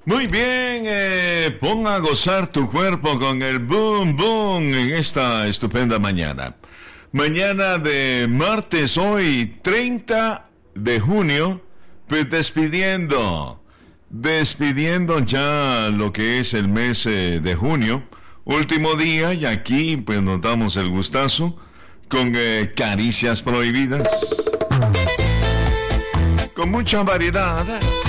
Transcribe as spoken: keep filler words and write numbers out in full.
Muy bien, eh, pon a gozar tu cuerpo con el boom boom en esta estupenda mañana. Mañana de martes, hoy treinta de junio, pues despidiendo, despidiendo ya lo que es el mes eh, de junio, último día, y aquí pues nos damos el gustazo con eh, caricias prohibidas, con mucha variedad.